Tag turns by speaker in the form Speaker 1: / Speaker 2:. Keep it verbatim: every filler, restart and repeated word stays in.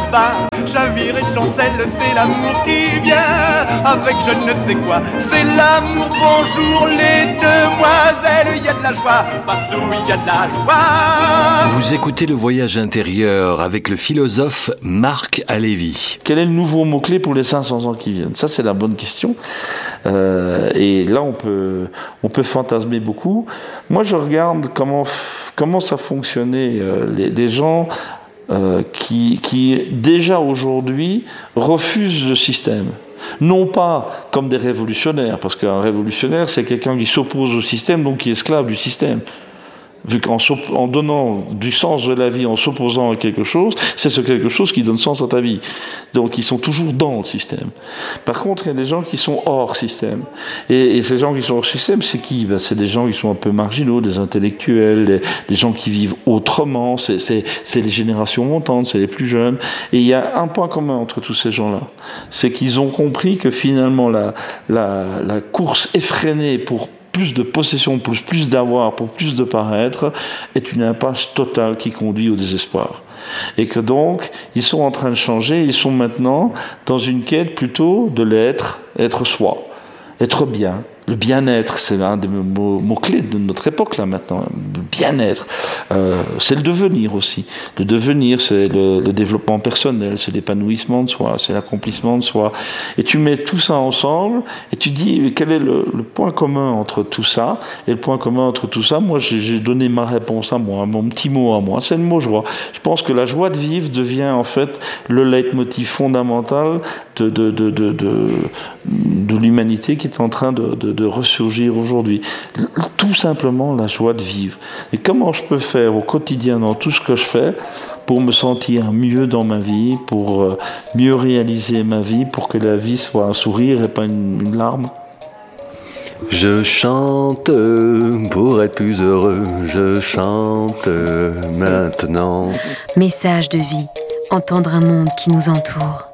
Speaker 1: là-bas, j'avire et chancelle, c'est l'amour qui vient avec je ne sais quoi. C'est l'amour, bonjour les demoiselles, il y a de la joie, partout il y a de la joie.
Speaker 2: Vous écoutez Le Voyage intérieur avec le philosophe Marc Halévy.
Speaker 3: Quel est le nouveau mot-clé pour les cinq cents ans qui viennent ? Ça, c'est la bonne question. Euh, et là, on peut, on peut fantasmer beaucoup. Moi, je regarde comment, comment ça fonctionnait. Euh, les, les gens euh, qui, qui, déjà aujourd'hui, refusent le système. Non pas comme des révolutionnaires, parce qu'un révolutionnaire, c'est quelqu'un qui s'oppose au système, donc qui est esclave du système. Vu qu'en en donnant du sens de la vie, en s'opposant à quelque chose, c'est ce quelque chose qui donne sens à ta vie. Donc ils sont toujours dans le système. Par contre, il y a des gens qui sont hors système. Et, et ces gens qui sont hors système, c'est qui ? Ben, c'est des gens qui sont un peu marginaux, des intellectuels, des, des gens qui vivent autrement, c'est, c'est, c'est les générations montantes, c'est les plus jeunes. Et il y a un point commun entre tous ces gens-là. C'est qu'ils ont compris que finalement la, la, la course effrénée pour plus de possession, plus, plus d'avoir, pour plus de paraître, est une impasse totale qui conduit au désespoir. Et que donc, ils sont en train de changer, ils sont maintenant dans une quête plutôt de l'être, être soi, être bien. Le bien-être, c'est l'un des mots, mots-clés de notre époque, là, maintenant. Le bien-être. Euh, c'est le devenir aussi. Le devenir, c'est le, le développement personnel, c'est l'épanouissement de soi, c'est l'accomplissement de soi. Et tu mets tout ça ensemble, et tu dis, quel est le, le point commun entre tout ça ? Et le point commun entre tout ça, moi, j'ai, j'ai donné ma réponse à moi, mon petit mot à moi, c'est le mot joie. Je pense que la joie de vivre devient, en fait, le leitmotiv fondamental de, de, de, de, de, de l'humanité qui est en train de, de de ressurgir aujourd'hui. Tout simplement la joie de vivre. Et comment je peux faire au quotidien dans tout ce que je fais pour me sentir mieux dans ma vie, pour mieux réaliser ma vie, pour que la vie soit un sourire et pas une, une larme ?
Speaker 2: Je chante pour être plus heureux, je chante maintenant.
Speaker 4: Message de vie, entendre un monde qui nous entoure.